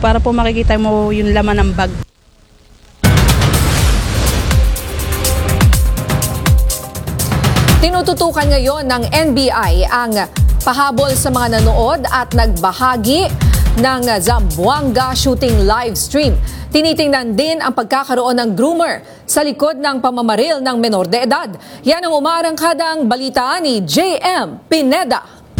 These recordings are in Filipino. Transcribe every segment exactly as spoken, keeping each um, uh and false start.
para po makikita mo yung laman ng bag. Tinututukan ngayon ng N B I ang pahabol sa mga nanood at nagbahagi ng Zamboanga shooting live stream. Tinitingnan din ang pagkakaroon ng groomer sa likod ng pamamaril ng menor de edad. Yan ang umarangkadang balita ni J M Pineda.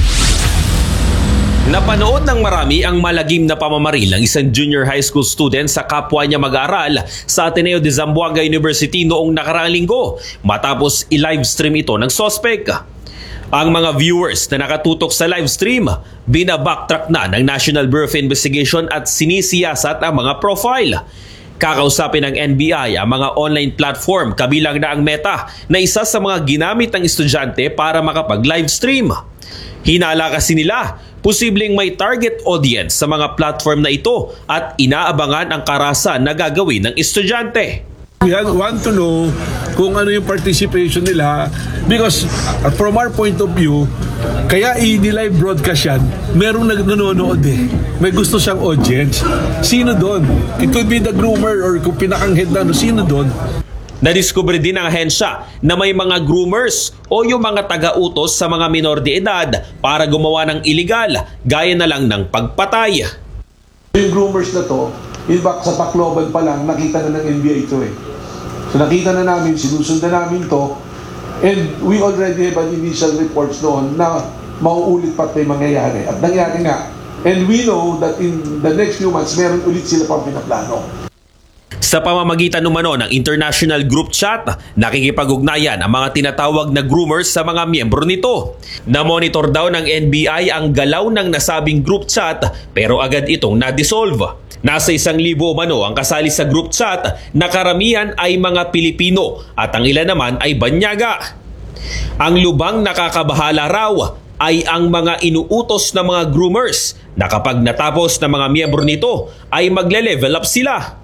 Napanood ng marami ang malagim na pamamaril ng isang junior high school student sa kapwa niya mag-aaral sa Ateneo de Zamboanga University noong nakaraang linggo matapos i-livestream ito ng sospek. Ang mga viewers na nakatutok sa livestream, binabacktrack na ng National Bureau of Investigation at sinisiyasat ang mga profile. Kakausapin ng N B I ang mga online platform kabilang na ang Meta na isa sa mga ginamit ng estudyante para makapag-livestream. Hinala kasi nila, posibleng may target audience sa mga platform na ito at inaabangan ang karahasan na gagawin ng estudyante. We want to know kung ano yung participation nila because uh, from our point of view, kaya i-live broadcast yan, merong nanonood eh. May gusto siyang audience. Sino doon? It could be the groomer or kung pinakanghead na ano, sino doon? Nadiskubre din ng ahensya na may mga groomers o yung mga taga-utos sa mga minor de edad para gumawa ng illegal, gaya na lang ng pagpatay. Yung groomers na to, in fact, sa Tacloban pa lang, nakita na ng N B I ito eh. So nakita na namin, sinusundan namin to, and we already have an initial reports noon na mauulit pa't may mangyayari. At nangyari nga. And we know that in the next few months, meron ulit sila pang pinaplano. Sa pamamagitan umano ng international group chat, nakikipag-ugnayan ang mga tinatawag na groomers sa mga miyembro nito. Na-monitor daw ng N B I ang galaw ng nasabing group chat pero agad itong na-dissolve. Nasa isang libo umano ang kasali sa group chat na karamihan ay mga Pilipino at ang ilan naman ay banyaga. Ang lubang nakakabahala raw ay ang mga inuutos na mga groomers na kapag natapos ng mga miyembro nito ay magle-level up sila.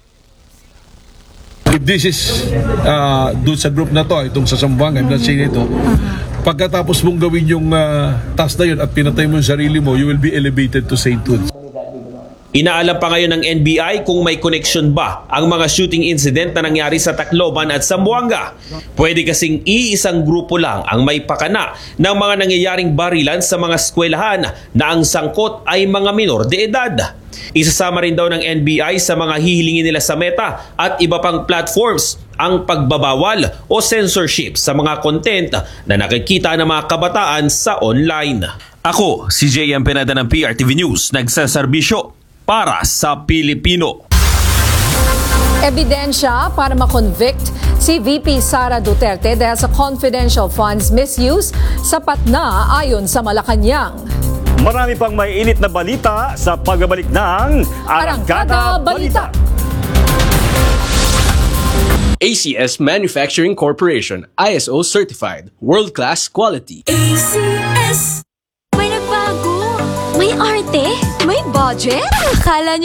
If this is uh, doon sa group na to, itong sa Zamboanga, I'm not saying ito, pagkatapos mong gawin yung uh, task na yun at pinatay mo yung sarili mo, you will be elevated to sainthood. Inaalam pa ngayon ng N B I kung may connection ba ang mga shooting incident na nangyari sa Tacloban at Zamboanga. Pwede kasing iisang grupo lang ang may pakana ng mga nangyayaring barilan sa mga eskwelahan na ang sangkot ay mga minor de edad. Isasama rin daw ng N B I sa mga hihilingin nila sa Meta at iba pang platforms ang pagbabawal o censorship sa mga content na nakikita ng mga kabataan sa online. Ako, si J M Pineda ng P R T V News, nagsaserbisyo para sa Pilipino. Ebidensya para makonvict si V P Sara Duterte dahil sa confidential funds misuse sapat na ayon sa Malacanang. Marami pang may init na balita sa pagbabalik ng Arangkada Balita. A C S Manufacturing Corporation, I S O certified, world-class quality. A C S. May nagbago, may arte, may budget. Akala nyo